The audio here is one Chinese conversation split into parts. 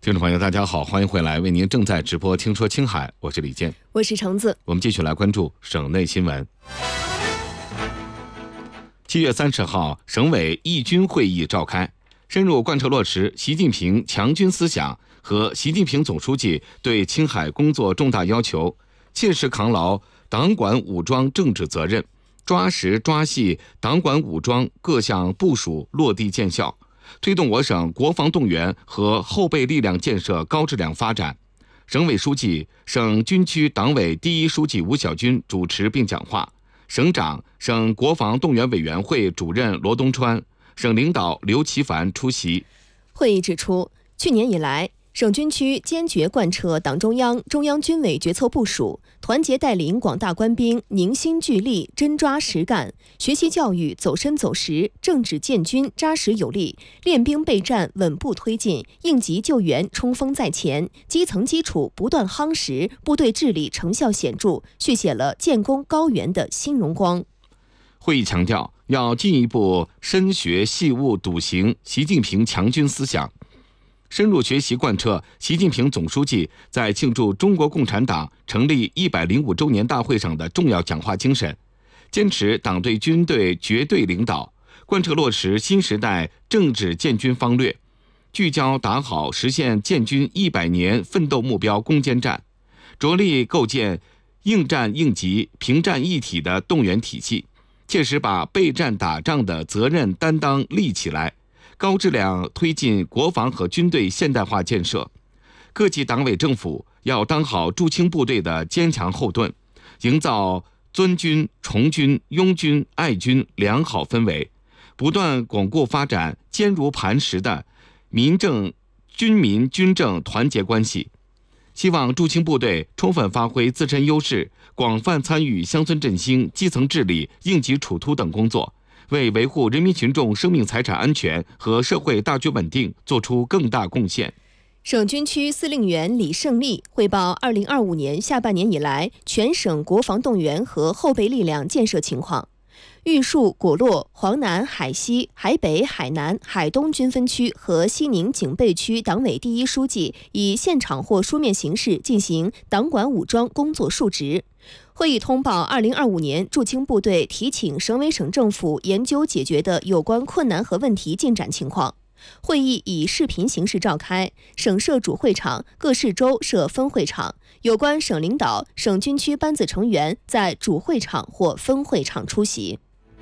听众朋友大家好，欢迎回来，为您正在直播听说青海，我是李健， 我是橙子。 我们继续来关注省内新闻。7月30号，省委议军会议召开，深入贯彻落实习近平强军思想和习近平总书记对青海工作重大要求，切实扛牢党管武装政治责任，抓实抓细党管武装各项部署落地见效，推动我省国防动员和后备力量建设高质量发展。省委书记、省军区党委第一书记吴小军主持并讲话，省长、省国防动员委员会主任罗东川、省领导刘奇凡出席。 会议指出，去年以来，省军区坚决贯彻党中央、中央军委决策部署，团结带领广大官兵凝心聚力、真抓实干，学习教育走深走实，政治建军扎实有力，练兵备战稳步推进，应急救援冲锋在前，基层基础不断夯实，部队治理成效显著，续写了建功高原的新荣光。 会议强调，要进一步深学细悟笃行习近平强军思想，深入学习贯彻习近平总书记在庆祝中国共产党成立105周年大会上的重要讲话精神，坚持党对军队绝对领导，贯彻落实新时代政治建军方略，聚焦打好实现建军100年奋斗目标攻坚战，着力构建应战应急、平战一体的动员体系，切实把备战打仗的责任担当立起来，高质量推进国防和军队现代化建设。各级党委政府要当好驻青部队的坚强后盾，营造尊军、崇军、拥军、爱军良好氛围，不断巩固发展坚如磐石的军民军政团结关系。希望驻青部队充分发挥自身优势，广泛参与乡村振兴、基层治理、应急处突等工作，为维护人民群众生命财产安全和社会大局稳定作出更大贡献。 省军区司令员李胜利汇报2025年下半年以来全省国防动员和后备力量建设情况。玉树、果洛、黄南、海西、海北、海南、海东军分区和西宁警备区党委第一书记以现场或书面形式进行党管武装工作述职。会议通报2025年驻青部队提请省委省政府研究解决的有关困难和问题进展情况。会议以视频形式召开，省设主会场，各市州设分会场，有关省领导、省军区班子成员在主会场或分会场出席。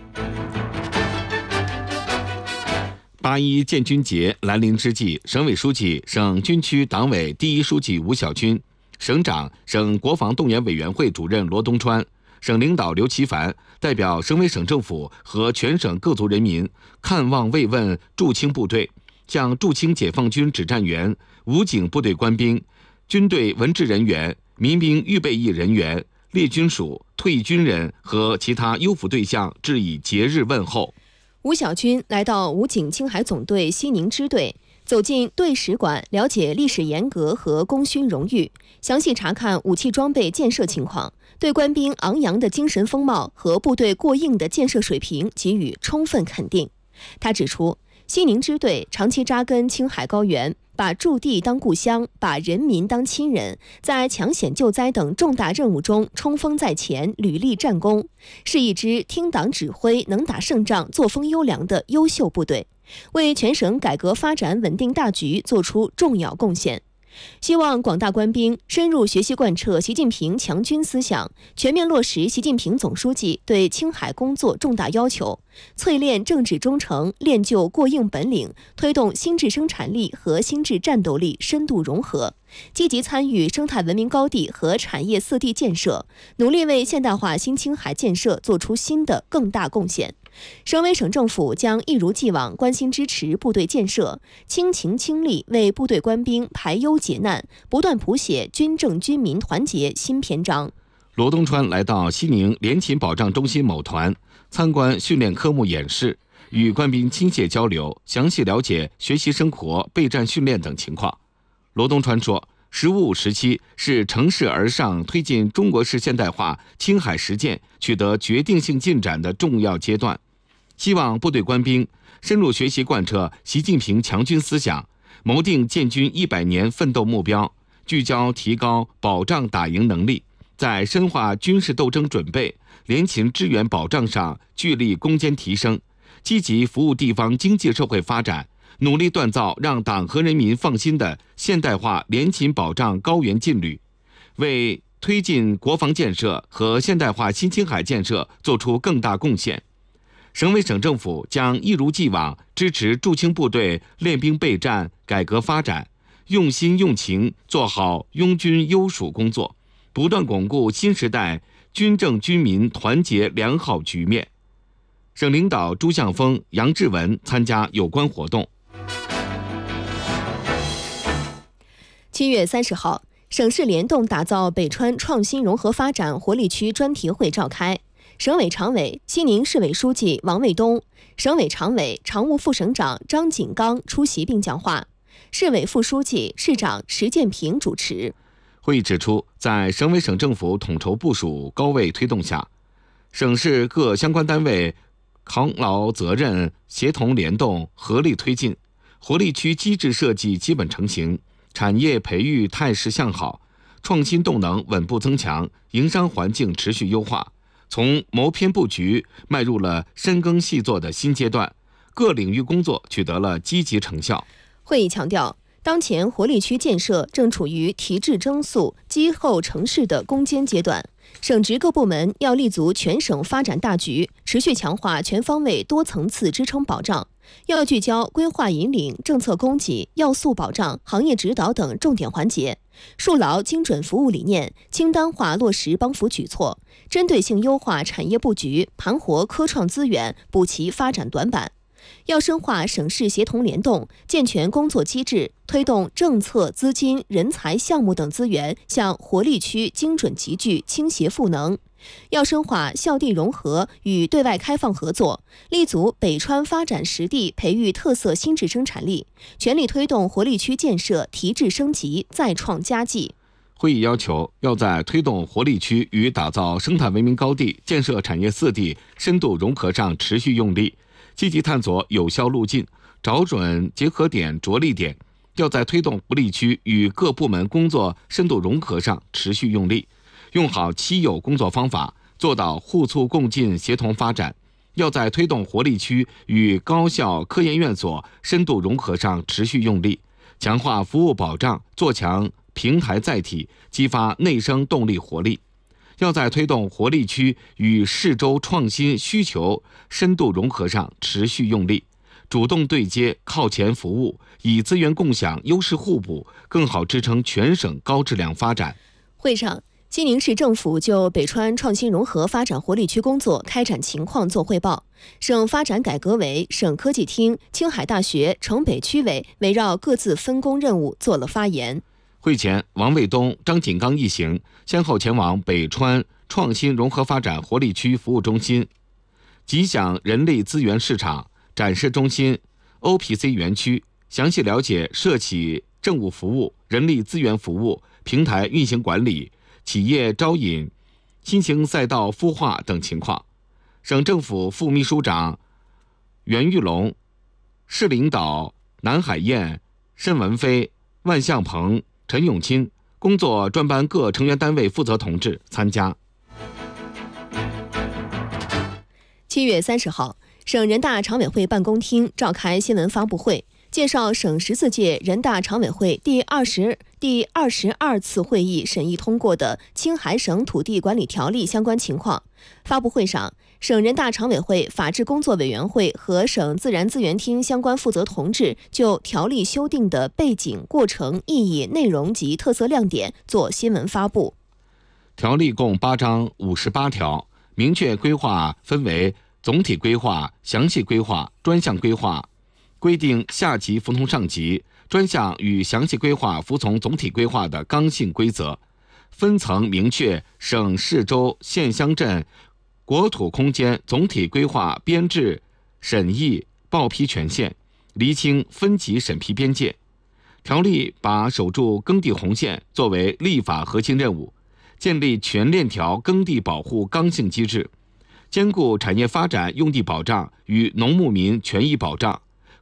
8·1建军节来临之际，省委书记、省军区党委第一书记吴小军，省长、省国防动员委员会主任罗东川，省领导刘奇凡代表省委省政府和全省各族人民看望慰问驻青部队，向驻青解放军指战员、武警部队官兵、军队文职人员、民兵预备役人员、列军属、退役军人和其他优抚对象致以节日问候。 吴小军来到武警青海总队西宁支队，走进队史馆，了解历史沿革和功勋荣誉，详细查看武器装备建设情况，对官兵昂扬的精神风貌和部队过硬的建设水平给予充分肯定。他指出，西宁支队长期扎根青海高原，把驻地当故乡，把人民当亲人，在抢险救灾等重大任务中冲锋在前，屡立战功，是一支听党指挥、能打胜仗、作风优良的优秀部队，为全省改革发展稳定大局作出重要贡献。希望广大官兵深入学习贯彻习近平强军思想，全面落实习近平总书记对青海工作重大要求，淬炼政治忠诚，练就过硬本领，推动新质生产力和新质战斗力深度融合，积极参与生态文明高地和产业色地建设，努力为现代化新青海建设做出新的更大贡献。省委省政府将一如既往关心支持部队建设，倾情倾力为部队官兵排忧解难，不断谱写军政军民团结新篇章。 罗东川来到西宁联勤保障中心某团，参观训练科目演示，与官兵亲切交流，详细了解学习生活、备战训练等情况。罗东川说，“15·5时期是乘势而上推进中国式现代化青海实践取得决定性进展的重要阶段，希望部队官兵深入学习贯彻习近平强军思想， 谋定建军100年奋斗目标，聚焦提高保障打赢能力，在深化军事斗争准备、联勤支援保障上聚力攻坚提升，积极服务地方经济社会发展，努力锻造让党和人民放心的现代化联勤保障高原劲旅，为推进国防建设和现代化新青海建设作出更大贡献。省委省政府将一如既往支持驻青部队练兵备战、改革发展，用心用情做好拥军优属工作，不断巩固新时代军政军民团结良好局面。省领导朱向峰、杨志文参加有关活动。 7月30号，省市联动打造北川创新融合发展活力区专题会召开。省委常委、西宁市委书记王卫东、省委常委、常务副省长张锦刚出席并讲话，市委副书记、市长石建平主持。 会议指出，在省委省政府统筹部署、高位推动下，省市各相关单位扛牢责任，协同联动，合力推进，活力区机制设计基本成型，产业培育态势向好，创新动能稳步增强，营商环境持续优化，从谋篇布局迈入了深耕细作的新阶段，各领域工作取得了积极成效。 会议强调，当前活力区建设正处于提质增速、积厚成势的攻坚阶段，省直各部门要立足全省发展大局，持续强化全方位多层次支撑保障，要聚焦规划引领、政策供给、要素保障、行业指导等重点环节，树牢精准服务理念，清单化落实帮扶举措，针对性优化产业布局，盘活科创资源，补齐发展短板。要深化省市协同联动，健全工作机制，推动政策、资金、人才、项目等资源向活力区精准集聚、倾斜赋能。要深化校地融合与对外开放合作，立足北川发展实地，培育特色新质生产力，全力推动活力区建设提质升级、再创佳绩。 会议要求，要在推动活力区与打造生态文明高地、建设产业四地深度融合上持续用力，积极探索有效路径，找准结合点、着力点。要在推动活力区与各部门工作深度融合上持续用力，用好既有工作方法，做到互促共进、协同发展。要在推动活力区与高校、科研院所深度融合上持续用力，强化服务保障，做强平台载体，激发内生动力活力。要在推动活力区与市州创新需求深度融合上持续用力，主动对接、靠前服务，以资源共享、优势互补，更好支撑全省高质量发展。 会上，西宁市政府就北川创新融合发展活力区工作开展情况作汇报。省发展改革委、省科技厅、青海大学、城北区委围绕各自分工任务做了发言。 会前，王卫东、张锦刚一行先后前往北川创新融合发展活力区服务中心、吉祥人力资源市场、展示中心、OPC 园区，详细了解社企政务服务、人力资源服务、平台运行管理、企业招引、新型赛道孵化等情况。省政府副秘书长袁玉龙、市领导南海燕、申文飞、万向鹏、陈永清、工作专班各成员单位负责同志参加。 7月30号，省人大常委会办公厅召开新闻发布会，介绍省14届人大常委会第22次会议审议通过的青海省土地管理条例相关情况。发布会上，省人大常委会法制工作委员会和省自然资源厅相关负责同志就条例修订的背景、过程、意义、内容及特色亮点做新闻发布。 条例共8章58条，明确规划分为总体规划、详细规划、专项规划，规定下级服从上级，专项与详细规划服从总体规划的刚性规则，分层明确省市州县乡镇国土空间总体规划编制、审议、报批权限，厘清分级审批边界。条例把守住耕地红线作为立法核心任务，建立全链条耕地保护刚性机制，兼顾产业发展用地保障与农牧民权益保障，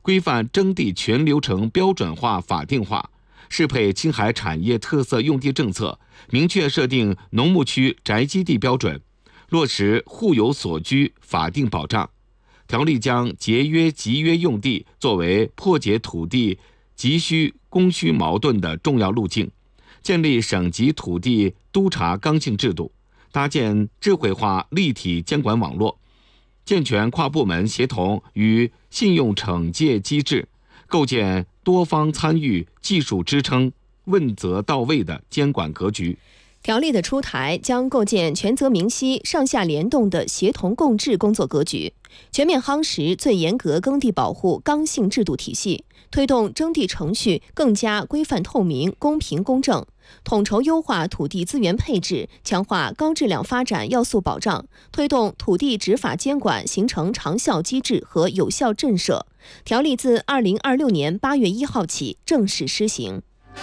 规范征地全流程标准化法定化，适配青海产业特色用地政策，明确设定农牧区宅基地标准，落实户有所居法定保障。条例将节约集约用地作为破解土地急需供需矛盾的重要路径，建立省级土地督查刚性制度，搭建智慧化立体监管网络，健全跨部门协同与信用惩戒机制，构建多方参与、技术支撑、问责到位的监管格局。 条例的出台将构建权责明晰、上下联动的协同共治工作格局，全面夯实最严格耕地保护刚性制度体系，推动征地程序更加规范透明、公平公正，统筹优化土地资源配置，强化高质量发展要素保障，推动土地执法监管形成长效机制和有效震慑。条例自2026年8月1号起正式施行。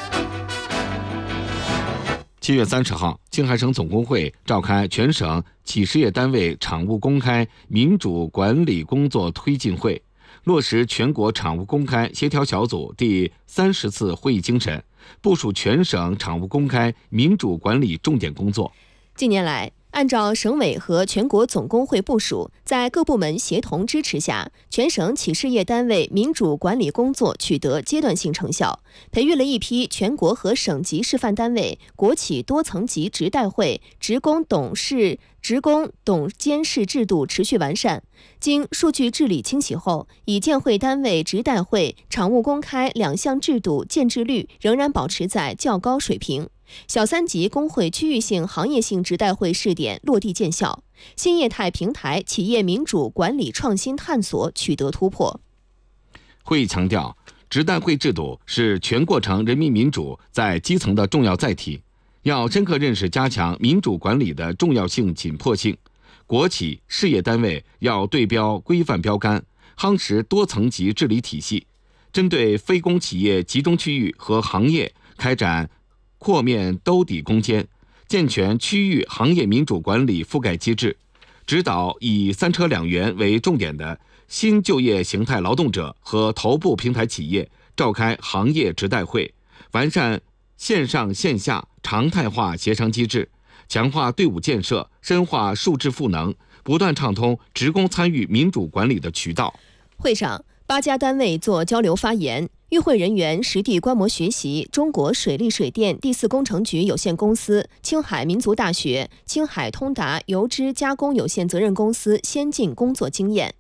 7月30号，青海省总工会召开全省企事业单位场务公开民主管理工作推进会，落实全国场务公开协调小组第30次会议精神，部署全省场务公开民主管理重点工作。 近年来，按照省委和全国总工会部署，在各部门协同支持下，全省企事业单位民主管理工作取得阶段性成效，培育了一批全国和省级示范单位、国企多层级直代会、职工董监事制度持续完善。经数据治理清洗后，已建会单位直代会场务公开两项制度建制率仍然保持在较高水平。小3级工会区域性、行业性直代会试点落地见效，新业态平台企业民主管理创新探索取得突破。 会议强调，直代会制度是全过程人民民主在基层的重要载体，要深刻认识加强民主管理的重要性、紧迫性。国企事业单位要对标规范标杆，夯实多层级治理体系，针对非公企业集中区域和行业开展扩面兜底攻坚，健全区域行业民主管理覆盖机制，指导以3车2员为重点的新就业形态劳动者和头部平台企业召开行业直代会，完善线上线下常态化协商机制，强化队伍建设，深化数质赋能，不断畅通职工参与民主管理的渠道。 会上，8家单位做交流发言，与会人员实地观摩学习中国水利水电第4工程局有限公司、青海民族大学、青海通达油脂加工有限责任公司先进工作经验。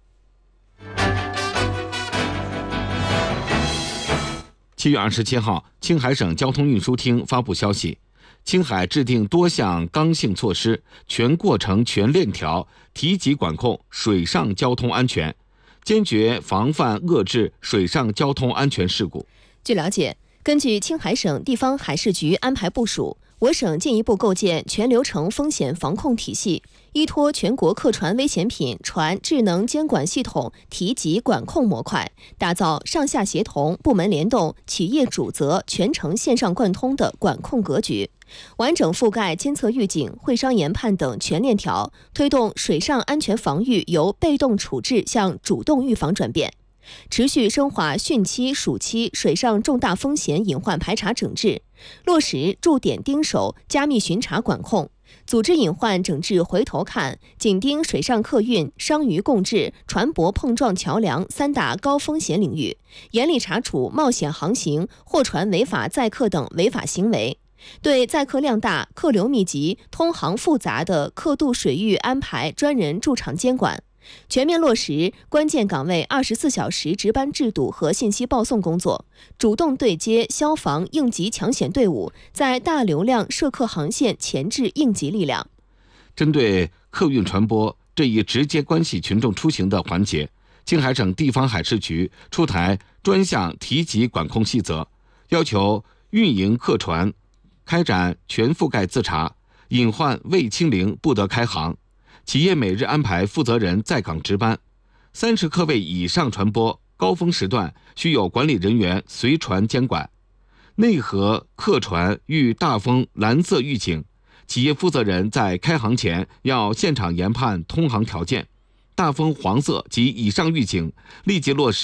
7月27号，青海省交通运输厅发布消息，青海制定多项刚性措施，全过程全链条提级管控水上交通安全，坚决防范遏制水上交通安全事故。 据了解，根据青海省地方海事局安排部署，我省进一步构建全流程风险防控体系，依托全国客船危险品船智能监管系统提级管控模块，打造上下协同、部门联动、企业主责、全程线上贯通的管控格局，完整覆盖监测预警、会商研判等全链条，推动水上安全防御由被动处置向主动预防转变。持续深化汛期、暑期水上重大风险隐患排查整治，落实驻点盯守、加密巡查管控，组织隐患整治回头看，紧盯水上客运、商渔共治、船舶碰撞桥梁3大高风险领域，严厉查处冒险航行、货船违法载客等违法行为。对载客量大、客流密集、通航复杂的客渡水域安排专人驻场监管，全面落实关键岗位24小时值班制度和信息报送工作，主动对接消防、应急抢险队伍，在大流量涉客航线前置应急力量。 针对客运船舶这一直接关系群众出行的环节，青海省地方海事局出台专项提级管控细则，要求运营客船开展全覆盖自查，隐患未清零不得开航。企业每日安排负责人在岗值班，30客位以上船舶高峰时段需有管理人员随船监管。内河客船遇大风蓝色预警，企业负责人在开航前要现场研判通航条件，大风黄色及以上预警立即落实